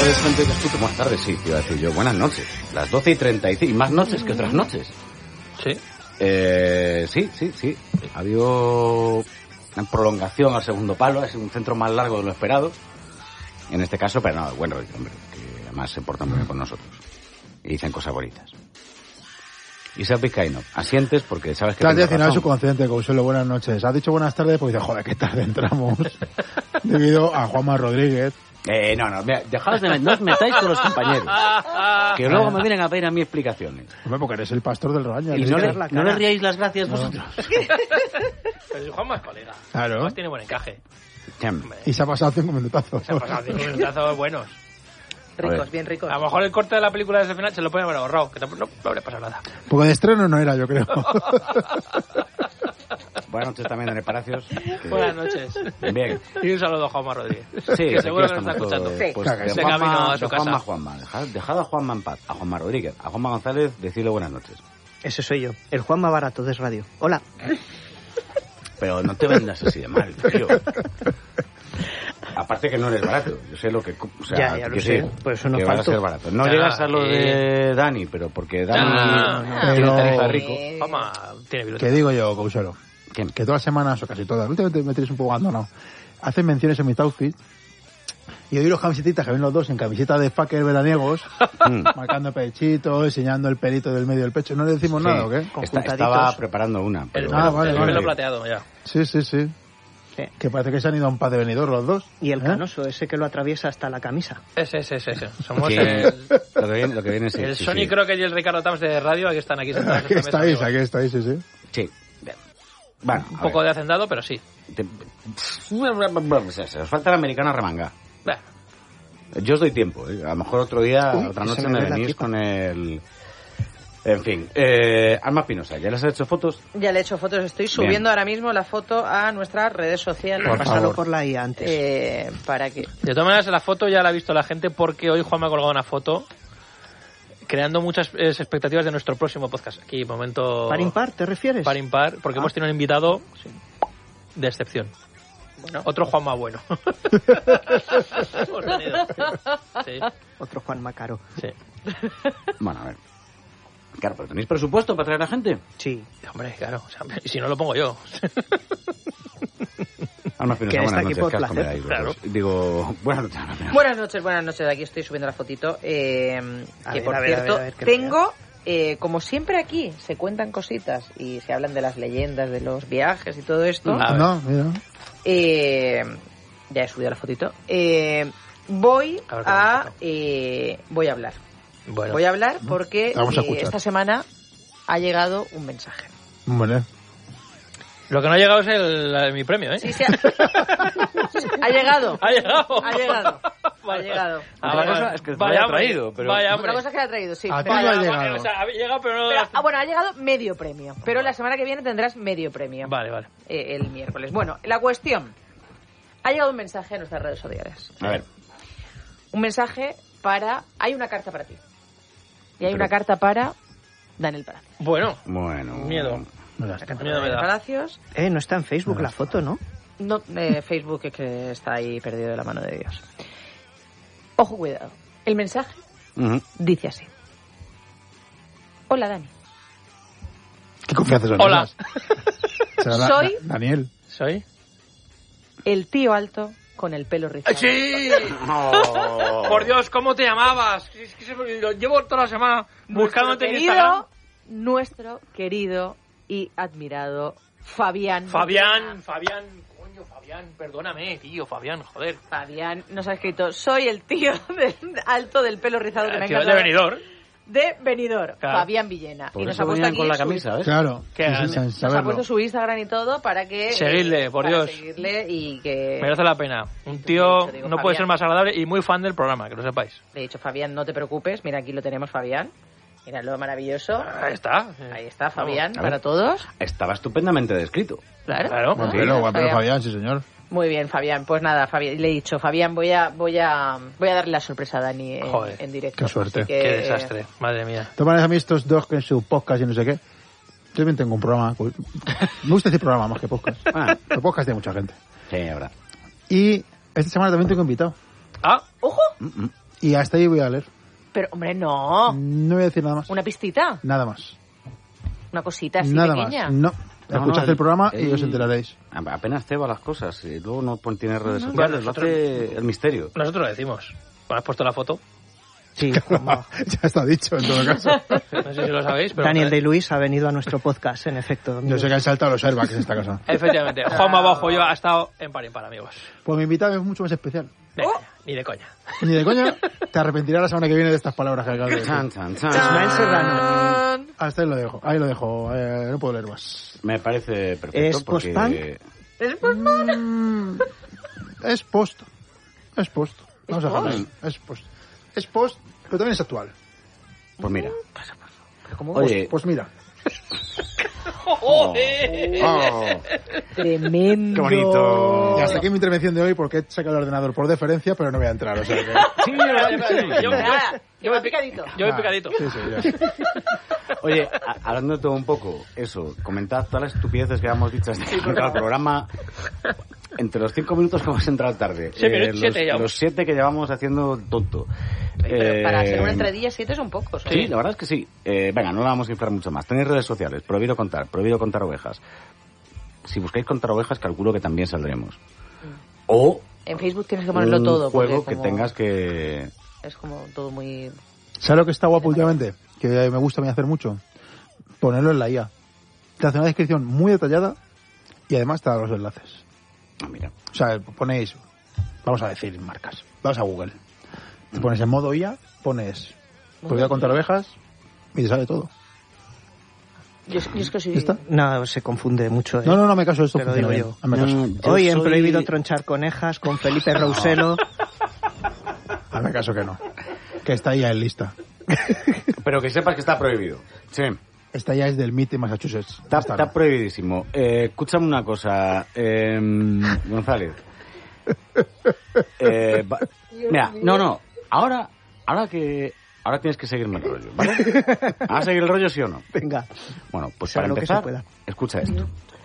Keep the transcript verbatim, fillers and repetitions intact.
tardes, gente que escucha. Buenas tardes, sí, te iba a decir yo. Buenas noches. Las doce y treinta y cinco. Y más noches que otras noches. Sí. Eh, sí, sí, sí. Ha habido una prolongación al segundo palo. Es un centro más largo de lo esperado. En este caso, pero no, buen rollo, hombre. Que además se portan muy bien con nosotros. Y dicen cosas bonitas. Isaac Vizcaíno, asientes porque sabes que... Te has direccionado subconsciente, Consuelo, buenas noches. Has dicho buenas tardes porque dices, joder, qué tarde entramos. Debido a Juanma Rodríguez. Eh, no, no, dejad de... No os metáis con los compañeros. Que luego me vienen a pedir a mí explicaciones. Hombre, porque eres el pastor del rebaño. Y no le, no le riáis las gracias no. vosotros. Pero si Juanma es colega. Claro. Además tiene buen encaje. Y se ha pasado cinco minutazos. Se ha pasado cinco minutazos buenos. Ricos, bien ricos. A lo mejor el corte de la película desde el final se lo puede haber ahorrado, que tampoco, no, no habría pasado nada. Porque de estreno no era, yo creo. Buenas noches también, Daniel Palacios. Que... Buenas noches. Bien. Y un saludo a Juanma Rodríguez. Sí, que seguro que nos está escuchando. Sí. Pues claro, de ese Juanma, camino a su de Juanma, casa. Juanma. Dejad, dejad a Juanma en paz. A Juanma Rodríguez. A Juanma González, decirle buenas noches. Ese soy yo, el Juanma Barato de Radio. Hola. Pero no te vendas así de mal, tío. Aparte que no eres barato, yo sé lo que... O sea, Ya, ya lo sé, decir, por eso no que vas a falto. ser barato. No Ya, llegas a lo eh. de Dani, pero porque Dani No, no, tiene pero- tarifa rico. Juanma tiene biblioteca. ¿Qué digo yo, Consuelo? ¿Quién? Que todas las semanas, o casi todas, últimamente me tienes un poco abandonado, hacen menciones en mi outfit. Y hoy los camisetitas que ven los dos en camiseta de fucker veraniegos, Mm. marcando pechito, enseñando el pelito del medio del pecho. ¿No le decimos Sí. nada o qué? Está- Conjuntaditos. estaba preparando una, El pero... Ah, pelo, vale, el vale. pelo plateado, ya. Sí, sí, sí. Sí. Que parece que se han ido a un par de venidor los dos. Y el ¿Eh? canoso, ese que lo atraviesa hasta la camisa. Ese, ese, ese. ese. Somos Sí. el, Lo que viene, lo que viene sí, el sí, Sony sí. Crockett y el Ricardo Tams de radio, aquí están aquí sentados. Aquí en esta estáis, mesa, aquí estáis, sí, sí. Sí. Bueno, Un a poco ver. de hacendado, pero sí. Te- Se os falta el americano remanga. Bueno, Yo os doy tiempo, ¿eh? A lo mejor otro día, Uy, otra que se noche me me ve la venís tipa. con el... En fin, eh, Alma Pinoza, ¿ya les has hecho fotos? Ya le he hecho fotos, estoy subiendo ahora mismo la foto a nuestras redes sociales. Por Pásalo favor. por la I A antes. Eh, para que... de todas maneras, la foto ya la ha visto la gente porque hoy Juan me ha colgado una foto creando muchas eh, expectativas de nuestro próximo podcast. Aquí, momento... ¿Par impar, te refieres? Par impar, porque Ah. hemos tenido un invitado de excepción. Bueno, Otro Juan más bueno. Hemos tenido. Sí, Otro Juan Macaro. sí. Bueno, a ver. Claro, pero ¿tenéis presupuesto para traer a gente? Sí. Hombre, claro. O sea, y si no lo pongo yo. Alma Pinoza, Que está buenas aquí noches. por ¿Qué has placer, comido ahí, claro. vosotros? Digo, buenas noches, Alma Pinoza. buenas noches, buenas noches. Aquí estoy subiendo la fotito. Eh, A que ver, por a ver, a ver, cierto, a ver, que tengo, eh, como siempre aquí, se cuentan cositas y se hablan de las leyendas, de los viajes y todo esto. A ver. No, mira. Eh, ya he subido la fotito. Eh, voy A ver, qué a, bonito. eh, voy a hablar. Bueno, Voy a hablar porque Te vamos a eh, escuchar. esta semana ha llegado un mensaje. Bueno, lo que no ha llegado es el, el- mi premio, ¿eh? Sí, sí, ha, ha llegado. Ha llegado. Ha llegado. Ha Vale. llegado. Ah, Otra vale, cosa vale. es que os Vaya lo haya hombre, traído, pero- Vaya Otra hombre. cosa que le ha traído, sí. A ti Pero- no ha Vaya, llegado. O sea, había llegado, pero no... pero- ah, bueno, ha llegado medio premio. Pero la semana que viene tendrás medio premio. Vale, vale. Eh, el miércoles. Bueno, la cuestión. Ha llegado un mensaje a nuestras redes sociales. A ver, Un mensaje para... Hay una carta para ti. Y hay Pero- una carta para Daniel Palacios. Bueno, bueno... miedo. mira está. Miedo me Daniel da. Palacios. Eh, no está en Facebook la foto, ¿no? No, eh, Facebook es que está ahí perdido de la mano de Dios. Ojo, cuidado. El mensaje Ujú. dice así. Hola, Dani. ¿Qué confianza son Hola. esas? Será la- Soy- la- Daniel. ¿Soy? El tío alto con el pelo rizado. ¡Sí! Oh. Por Dios, ¿cómo te llamabas? Es que se me- lo llevo toda la semana buscándote en Nuestro Instagram. querido, nuestro querido y admirado Fabián. Fabián, Fabián, coño, Fabián, perdóname, tío, Fabián, joder. Fabián nos ha escrito, soy el tío del alto del pelo rizado que me ha Tío de encantado. Benidorm. De Benidorm, Claro. Fabián Villena. Por y nos eso ha puesto venían aquí con la su- camisa, ¿ves? Claro. Qué sí, grande. sin Nos ha saberlo. puesto su Instagram y todo para que... Seguidle, eh, por para Dios. seguirle y que... Merece la pena. Un tío Dicho, digo, no puede Fabián. ser más agradable y muy fan del programa, que lo sepáis. Le he dicho, Fabián, no te preocupes. Mira, aquí lo tenemos, Fabián. Mira lo maravilloso. Ahí está. Ahí está, Fabián, Vamos, a ver. para todos. Estaba estupendamente descrito. Claro. Claro. Bueno, Sí, pero, Fabián. pero Fabián, sí señor. Muy bien, Fabián. Pues nada, Fabián, le he dicho, Fabián, voy a voy a voy a darle la sorpresa a Dani en, Joder, en directo. qué suerte. Así que, Qué eh, desastre, madre mía. De todas maneras, a mí estos dos que en su podcast y no sé qué, yo también tengo un programa. Me gusta decir programa más que podcast. Ah, El podcast de mucha gente. sí, ahora. Y esta semana también tengo invitado. Ah, ¡Ojo! Mm, mm. Y hasta ahí voy a leer. Pero, hombre, no. No voy a decir nada más. ¿Una pistita? Nada más. ¿Una cosita así Nada pequeña? más. No. No, Escuchad no, el programa él- y os enteraréis. Apenas ceba las cosas y luego no pon- tiene redes no, sociales, no, lo nosotros- hace el misterio. Nosotros lo decimos. ¿Has puesto la foto? Sí, Juanma. Ya está dicho, en todo caso. No sé si lo sabéis, pero... Daniel de Luis ha venido a nuestro podcast, en efecto. Yo sé que han saltado los airbags en esta casa. Efectivamente, Juanma Bajo yo ha estado en par y en par, amigos. Pues mi invitado es mucho más especial. Venga, Oh. ni de coña. Ni de coña, te arrepentirás la semana que viene de estas palabras que acabas de decir. Chan, chan, chan. Ismael Serrano. ¡Tan! Hasta ahí lo dejo. Ahí lo dejo. Eh, no puedo leer más. Me parece perfecto ¿Es porque... post-punk? ¿Es por mano? Mm, es post. Es post. Vamos a dejarlo ahí. Es post. Es post, pero también es actual. Pues mira. ¿Pero cómo? Oye, Pues mira. oh, Tremendo. qué bonito. Y hasta aquí mi intervención de hoy porque he sacado el ordenador por deferencia, pero no voy a entrar. O sea que... Sí, ¿verdad? Yo- Nada, que va picadito. Yo voy Ah, picadito. Sí, sí, ya. Oye, a- hablando de todo un poco, eso, comentad todas las estupideces que habíamos dicho hasta que el programa. Entre los cinco minutos que hemos entrado tarde, Sí, minutos, los, siete llevamos. los siete que llevamos haciendo tonto. Pero para Eh, hacer una entradilla, siete son pocos. ¿eh? Sí, la verdad es que sí. Eh, venga, no la vamos a inflar mucho más. Tenéis redes sociales, prohibido contar, prohibido contar ovejas. Si buscáis contar ovejas, calculo que también saldremos. O En Facebook tienes que ponerlo un todo. porque juego que como- tengas que... Es como todo muy... ¿Sabes lo que está guapo últimamente? Que me gusta a mí hacer mucho. Ponerlo en la I A. Te hace una descripción muy detallada y además te da los enlaces. Ah, mira. O sea, ponéis, vamos a decir marcas, vas a Google, te pones en modo I A, pones prohibido contar ovejas y te sale todo. Yo, es- yo es que soy... ¿Ya está? No, se confunde mucho. ¿eh? No, no, no me caso, esto Te lo funciona digo bien. yo. Hazme caso. Mm, yo Hoy en soy- Prohibido Tronchar Conejas con Felipe Rouselo. Hazme caso que no. Que está I A en lista. Pero que sepas que está prohibido. Sí. Esta I A es del M I T de Massachusetts. Está, Esta está no. prohibidísimo. Eh, escúchame una cosa, eh, González. Eh, va- mira, no, no. Ahora, ahora que, ahora tienes que seguirme el rollo, ¿vale? ¿Vas a seguir el rollo, sí o no? Venga. Bueno, pues Sea para lo que se empezar, pueda. escucha esto.